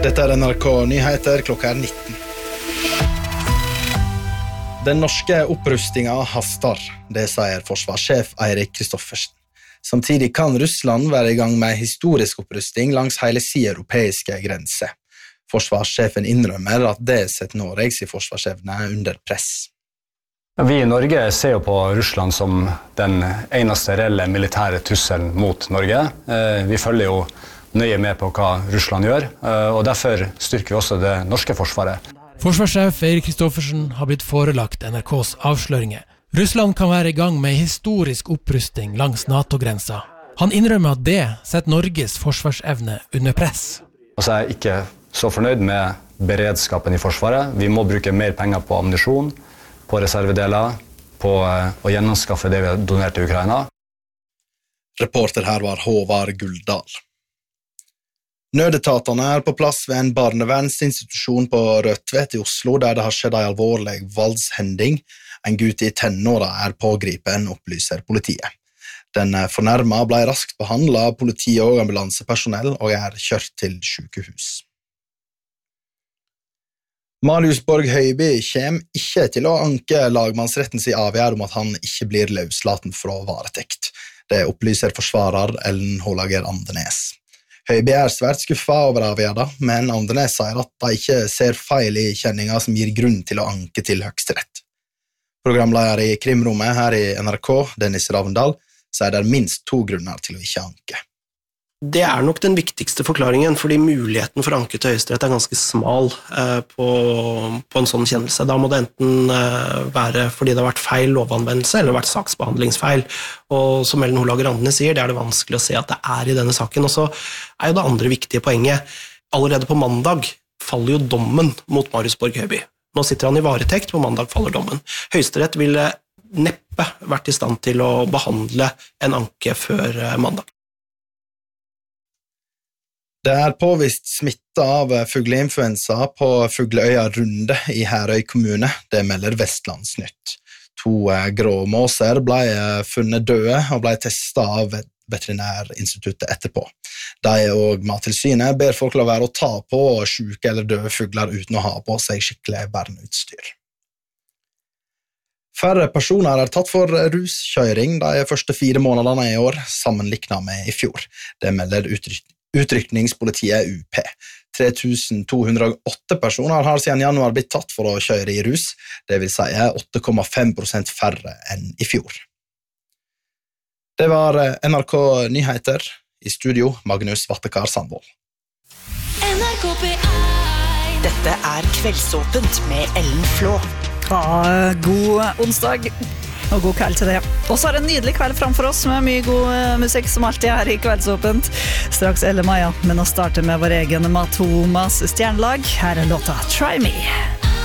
Dette NRK Nyheter, klokka 19. Den norske opprustningen haster, det sier forsvarssjef Eirik Kristoffersen. Samtidig kan Russland være i gang med historisk opprusting langs hele sin europeiske grense. Forsvarssjefen innrømmer at det setter Norges forsvarsevne under press. Vi i Norge ser jo på Russland som den eneste reelle militære trusselen mot Norge. Vi følger jo nøye med på hva Russland gjør, og derfor styrker vi også det norske forsvaret. Forsvarssjef Eirik Kristoffersen har blitt forelagt NRKs avsløringer. Russland kan være i gang med historisk opprusting langs NATO-grensa. Han innrømmer at det setter Norges forsvarsevne under press. Altså, jeg er ikke så fornøyd med beredskapen i forsvaret. Vi må bruke mer penger på ammunisjon, på reservedeler, på å gjenanskaffe det vi har donert til Ukraina. Reporter her var Håvard Guldal. Nødetatene er på plass ved en barnevernsinstitusjon på Rødtvet i Oslo, der det har skjedd en alvorlig voldshending. En gutt i tenåra er pågripen, opplyser politiet. Den fornærma ble raskt behandlet av politi og ambulansepersonell og er kjørt til sykehus. Marius Borg Høiby kommer ikke til å anke lagmannsrettens avgjørelse om at han ikke blir løslaten fra varetekt. Det opplyser forsvarer Ellen Hålager Andenes. Høiby er svært skuffet over avgjørelsen, men Andenes sier at de ikke ser feil i kjenninga som gir grunn til å anke til Høyesterett. Programleder i Krimrommet her i NRK, Dennis Ravndal, sier det er minst 2 grunner til å ikke anke. Det er nok den viktigste forklaringen, fordi muligheten for anke til Høyesterett er ganske smal på en sånn kjennelse. Da må det enten være fordi det har vært feil lovanvendelse, eller vært saksbehandlingsfeil. Og som Ellen Hålager Andenes sier, det er det vanskelig å se at det er i denne saken. Og så er jo det andre viktige poenget. Allerede på mandag faller jo dommen mot Marius Borg Høiby. Nå sitter han i varetekt, på mandag faller dommen. Høyesterett ville neppe vært i stand til å behandle en anke før mandag. Det er påvist smitte av fugleinfluensa på Fugleøya Runde i Herøy kommune, det melder Vestlandsnytt. 2 gråmåser ble funnet døde og ble testet av Veterinærinstituttet etterpå. De og Mattilsynet ber folk la være å ta på syke eller døde fugler uten å ha på seg skikkelig verneutstyr. Færre personer er tatt for ruskjøring de første 4 månedene i år, sammenlignet med i fjor. Det melder Utrykningspolitiet UP. 3208 personer har siden januar blitt tatt for å kjøre i rus, det vil si 8,5% færre enn i fjor. Det var NRK Nyheter, i studio Magnus Vattekar Sandvold. Dette er Kveldsåpent med Ellen Flå. God onsdag og god kveld til det. Og så er det en nydelig kveld framfor oss med mye god musikk som alltid er i Kveldsåpent. Straks Elle Maja, men å starte med vår egen Matomas stjernelag. Her er låta Try Me.